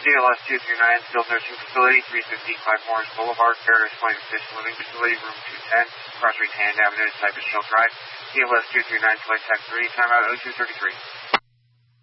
CLS 239, Skilled Nursing Facility, 355 Morris Boulevard, Paradise Point Assisted Living Facility, Room 210, Crossroads Hand Avenue, Cypress Hill Drive. CLS 239, Flight Tech 3, timeout 0233.